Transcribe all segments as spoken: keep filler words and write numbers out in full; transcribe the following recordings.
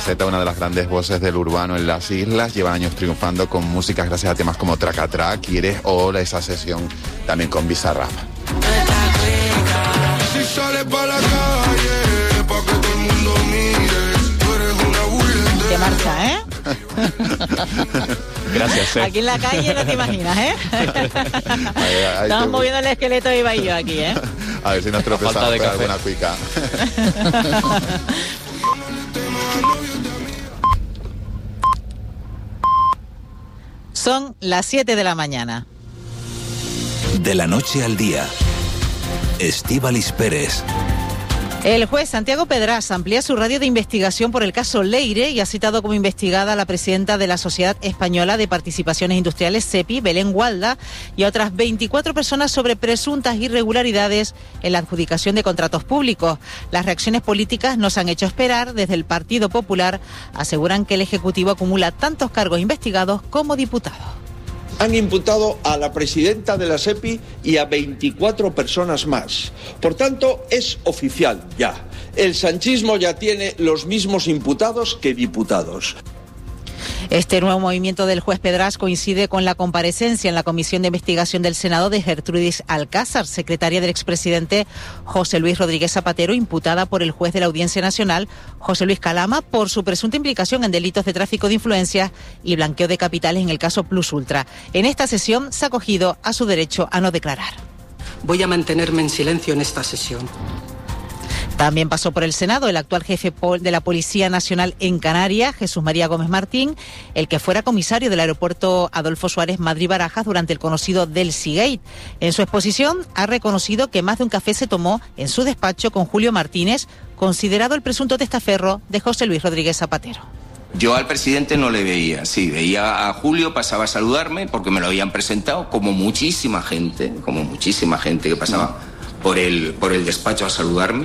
Zeta, una de las grandes voces del urbano en las islas, lleva años triunfando con músicas gracias a temas como Tracatrá, Quieres o esa sesión también con Bizarrap. Si sales pa' la calle, pa' que todo el mundo mire, tú eres una bulla. Qué marcha, ¿eh? Gracias, eh. Aquí en la calle no te imaginas, ¿eh? Ahí, ahí Estamos te... moviendo el esqueleto y yo aquí, ¿eh? A ver si nos tropezamos con alguna cuica. Son las siete de la mañana. De la noche al día. Estíbaliz Pérez. El juez Santiago Pedrás amplía su radio de investigación por el caso Leire y ha citado como investigada a la presidenta de la Sociedad Española de Participaciones Industriales, SEPI, Belén Gualda, y a otras veinticuatro personas sobre presuntas irregularidades en la adjudicación de contratos públicos. Las reacciones políticas nos han hecho esperar. Desde el Partido Popular aseguran que el Ejecutivo acumula tantos cargos investigados como diputados. Han imputado a la presidenta de la SEPI y a veinticuatro personas más. Por tanto, es oficial ya. El sanchismo ya tiene los mismos imputados que diputados. Este nuevo movimiento del juez Pedrás coincide con la comparecencia en la Comisión de Investigación del Senado de Gertrudis Alcázar, secretaria del expresidente José Luis Rodríguez Zapatero, imputada por el juez de la Audiencia Nacional, José Luis Calama, por su presunta implicación en delitos de tráfico de influencias y blanqueo de capitales en el caso Plus Ultra. En esta sesión se ha acogido a su derecho a no declarar. Voy a mantenerme en silencio en esta sesión. También pasó por el Senado el actual jefe de la Policía Nacional en Canarias, Jesús María Gómez Martín, el que fuera comisario del aeropuerto Adolfo Suárez Madrid-Barajas durante el conocido Delcy Gate. En su exposición ha reconocido que más de un café se tomó en su despacho con Julio Martínez, considerado el presunto testaferro de José Luis Rodríguez Zapatero. Yo al presidente no le veía, sí, veía a Julio, pasaba a saludarme porque me lo habían presentado, como muchísima gente, como muchísima gente que pasaba por el, por el despacho a saludarme.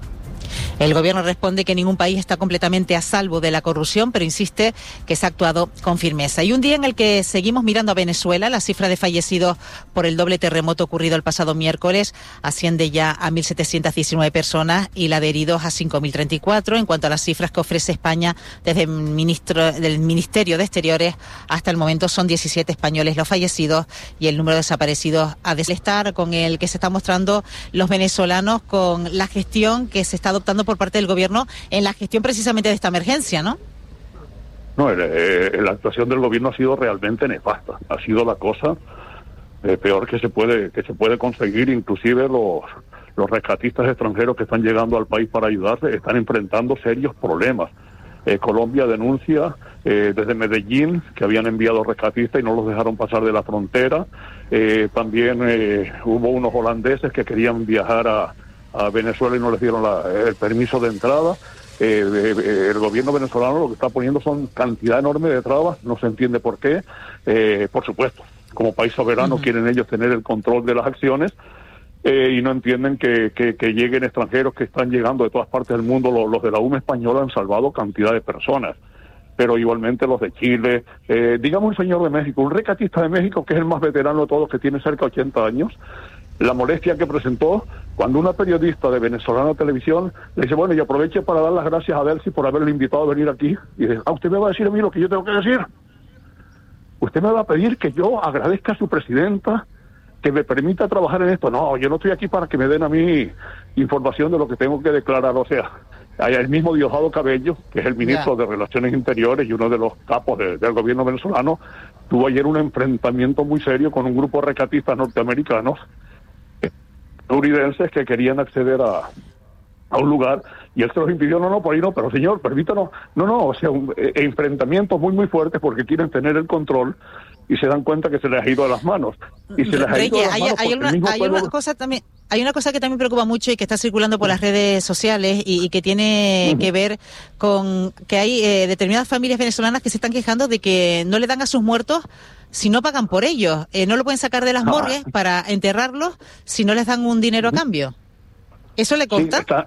El gobierno responde que ningún país está completamente a salvo de la corrupción, pero insiste que se ha actuado con firmeza. Y un día en el que seguimos mirando a Venezuela, la cifra de fallecidos por el doble terremoto ocurrido el pasado miércoles asciende ya a mil setecientas diecinueve personas y la de heridos a cinco mil treinta y cuatro. En cuanto a las cifras que ofrece España desde el ministro, del Ministerio de Exteriores, hasta el momento son diecisiete españoles los fallecidos y el número de desaparecidos a desestar con el que se están mostrando los venezolanos con la gestión que se está adoptando por parte del gobierno en la gestión precisamente de esta emergencia, ¿no? No, el, el, la actuación del gobierno ha sido realmente nefasta. Ha sido la cosa eh, peor que se puede que se puede conseguir. Inclusive los los rescatistas extranjeros que están llegando al país para ayudarse están enfrentando serios problemas. Eh, Colombia denuncia eh, desde Medellín que habían enviado rescatistas y no los dejaron pasar de la frontera. Eh, también eh, hubo unos holandeses que querían viajar a a Venezuela y no les dieron la, el permiso de entrada. Eh, eh, el gobierno venezolano lo que está poniendo son cantidad enorme de trabas, no se entiende por qué. Eh, por supuesto, como país soberano uh-huh. quieren ellos tener el control de las acciones eh, y no entienden que, que, que lleguen extranjeros que están llegando de todas partes del mundo. Los, los de la U M española han salvado cantidad de personas, pero igualmente los de Chile, eh, digamos un señor de México, un rescatista de México que es el más veterano de todos, que tiene cerca de ochenta años, la molestia que presentó cuando una periodista de Venezolana Televisión le dice, bueno, y aproveche para dar las gracias a Delcy por haberle invitado a venir aquí, y dice, ah, usted me va a decir a mí lo que yo tengo que decir. Usted me va a pedir que yo agradezca a su presidenta que me permita trabajar en esto. No, yo no estoy aquí para que me den a mí información de lo que tengo que declarar. O sea, hay el mismo Diosdado Cabello, que es el ministro yeah. de Relaciones Interiores y uno de los capos de, del gobierno venezolano, tuvo ayer un enfrentamiento muy serio con un grupo de rescatistas norteamericanos estadounidenses que querían acceder a, a un lugar y él se los impidió. No, no, por ahí no, pero señor, permítanos. No, no, o sea, un, eh, enfrentamientos muy, muy fuertes porque quieren tener el control y se dan cuenta que se les ha ido a las manos. Y se les ha ido a las hay, manos hay, una, hay pueblo... una cosa también, hay una cosa que también preocupa mucho y que está circulando por las redes sociales y, y que tiene uh-huh. que ver con que hay eh, determinadas familias venezolanas que se están quejando de que no le dan a sus muertos si no pagan por ellos. Eh, no lo pueden sacar de las morgues ah. para enterrarlos si no les dan un dinero a cambio. ¿Eso le consta? Sí, está,